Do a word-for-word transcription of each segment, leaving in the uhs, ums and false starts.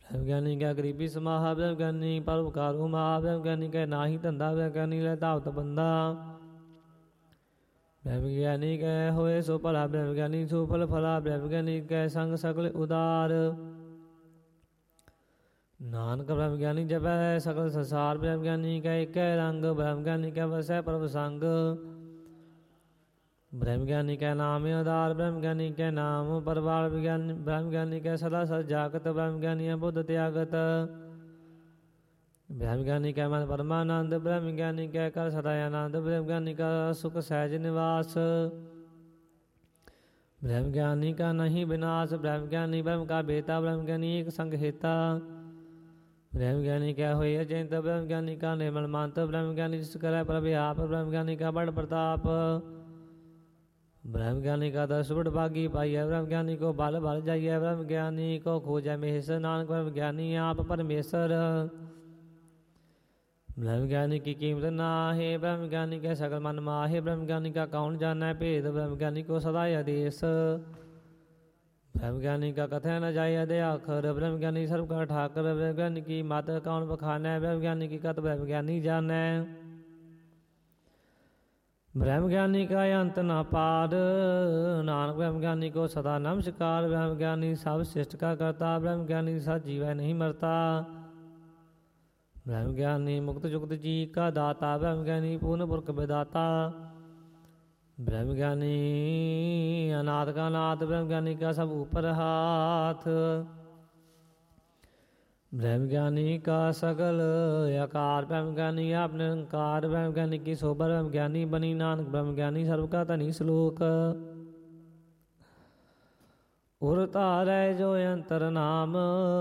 ब्रह्म ज्ञानी क्या गरीबी समाहा ब्रह्म ज्ञानी परोपकारो महा ब्रह्म ज्ञानी कह नाही धंधा ब्रह्म ज्ञानी ले धावत बंदा ब्रह्म ज्ञानी कह होए सो भला ब्रह्म ज्ञानी सो फल फला ब्रह्म ज्ञानी कह संग सकल उदार नानक ब्रह्म ज्ञानी जपै सकल संसार ब्रह्म ज्ञानी कह एक रंग ब्रह्म ज्ञानी कह वसै प्रभ संग ब्रह्म ज्ञानी कह नाम आधार ब्रह्म ज्ञानी कह नाम परवार ज्ञानी ब्रह्म ज्ञानी कह सदा सद जागत ब्रह्म ज्ञानी बुद्ध त्यागत ब्रह्म ज्ञानी कह मन परमानंद ब्रह्म ज्ञानी कह कर सदा आनंद ब्रह्म ज्ञानी का सुख सहज निवास ब्रह्म ज्ञानी का नहीं विनाश ब्रह्म ज्ञानी ब्रह्म का बेता ब्रह्म ज्ञानी एक संग हेता ब्रह्म ज्ञानी क्या हुई अजंत ब्रह्म ज्ञानी का निर्मल मानत ब्रह्म ज्ञानी जिस करे प्रभु आप ब्रह्म ज्ञानी का बड़ प्रताप ब्रह्म ज्ञानी का दस बड़ भागी पाइय ब्रह्म ज्ञानी को बल बल जाइए ब्रह्म ज्ञानी को खोजै महेश्वर नानक ब्रह्म ज्ञानी आप परमेश्वर ब्रह्म ज्ञानी की कीमत ना है ब्रह्म ज्ञानी के सकल मन माहे ब्रह्म ज्ञानी का कौन जाना भेद ब्रह्म ज्ञानी को सदा आदेश ब्रह्म ज्ञानी का कथन न जाय अदय अखर ब्रह्म ज्ञानी सर्व का ठाकर ब्रह्म ज्ञानी की मात कौन बखाना ब्रह्म ज्ञानी की कत ब्रह्म ज्ञानी जानै ब्रह्म ज्ञानी का अंत न पार नानक ब्रह्म ज्ञानी को सदा नमस्कार ब्रह्म ज्ञानी सब श्रेष्ठ का करता ब्रह्म ज्ञानी सद जीव नहीं मरता ब्रह्म ज्ञानी मुक्त जुक्त जी का दाता ब्रह्म ज्ञानी पूर्ण पुरख विदाता ब्रह्म ज्ञानी अनाथ का नाथ ब्रह्म ज्ञानी का सब ऊपर हाथ ब्रह्म ज्ञानी का सकल आकार ब्रह्म ज्ञानी आप निरंकार ब्रह्म ज्ञानी की शोभा ब्रह्म ज्ञानी बनी नानक ब्रह्म ज्ञानी सर्व का धनी श्लोक उर तारै जो अंतर नाम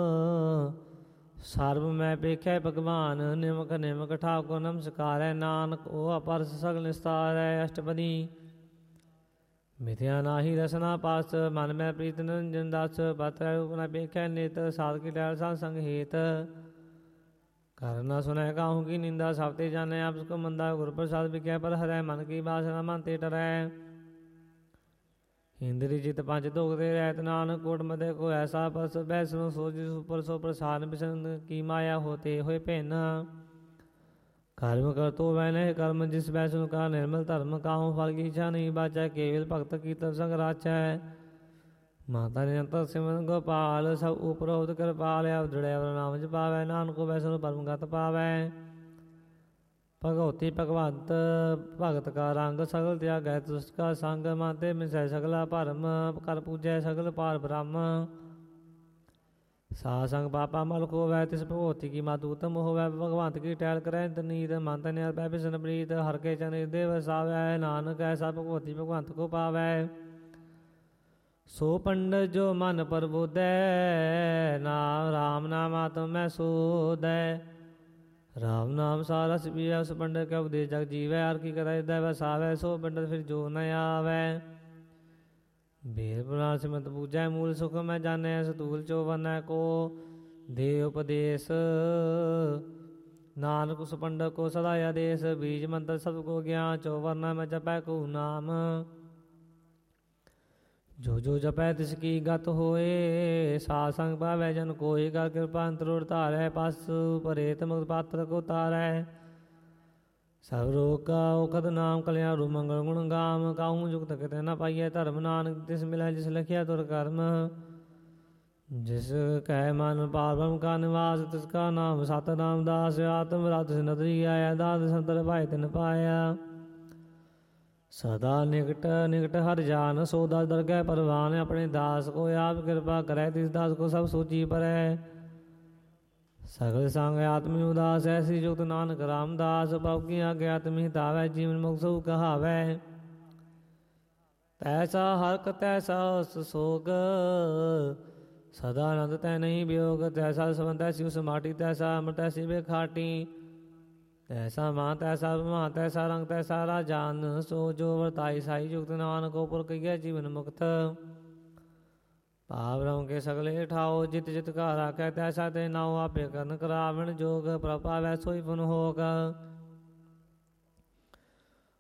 सर्व मैं पेख्या भगवान निमक निमक ठाकुर नमस्कार है नानक ओ अपर सगल निस्तार है अष्टपदी मिथ्या नाही रसना पास मन में प्रीत निरंजन दास पत्र रूप न पेख्या नेत साध की टहल सा संग हेत करना सुनै काहू की निंदा सावते जाने आप उसको मंदा गुरु प्रसाद विख्या पर हरै मन की बासना मानते टरै इंद्री जित पंच दोगते रहत नानक कोट मदे को ऐसा पस बैसनो सो जिस ऊपर सो प्रसाद बिसन की माया होते हुए पेन कर्म कर तो वह नहीं कर्म जिस बैसन का निर्मल धर्म काहू फल की इच्छा नहीं बाचा केवल भक्त की तब संग राचा है माता निरंतर सिमरन गोपाल सब उपरोक्त कर पाल दृढ़ नाम ज पावै नानक बैसन परम गत पावै भगवती भगवंत भगत का रंग सगल त्याग है दुष्ट का संग माते मिसै सगला भरम कर पूजै सगल पार ब्रह्म सा संग पापा मल को वह तिस भगवती की मातूतम होवै भगवंत की टहल करै नीत मंत निर बिसन प्रीत हर के चन देव सावै नानक ऐसा भगवती भगवंत को पावै सो पंडित जो मन पर बोधै नाम राम नाम आत्म मैं सोधै राम नाम सारा पिया उस पंडित का उपदेश जग जीवै हर की करै दैव सावै सो पंडित फिर जो न आवै बेर पुराण से मत पूजै मूल सुख मैं जाने सतूल चौवन को दे उपदेश नानक उस पंडित को सदा आदेश बीज मंत्र सबको ज्ञान चौवन में जपै को नाम जो जो जपै तिसकी गत होए सासंग पावै जन कोई कर कृपा अंतरोड़ तारै पासु परेत मुक्त पात्र को तारै सब रोग का औखद नाम कल्याण मंगल गुण गाम काहू युक्त कित न पाइय धर्म नानक तिस मिलै जिस लखिया तुर कर्म जिस कह मन पार ब्रह्म का निवास तिसका नाम सत नाम दास आत्म रात से नदरी आया दाद संतर भाई तिन पाया सदा निकट निकट हर जान सो दास दरगह परवान अपने दास को आप कृपा करे तिस दास को सब सोची परै सगल संग आत्मी उदास ऐसी युक्त नानक रामदास प्रभु की आज्ञा आत्मी हितावै जीवन मुक्त सु कहावै तैसा हरक तैसा सोग सदानंद तै नहीं वियोग तैसा संबंध ऐसी उस माटी तैसा अमृत ऐसी वे खाटी तैसा मां तैसा मां तैसा रंग तैसा राजान सो जो वर्ताई साई युक्त नानक पुर कहिए जीवन मुक्त पावरों के सगले ठाओ जित जित का राखै तैसा ते नाओ आपे करन करावण जोग प्रभावै सोई पुन होगा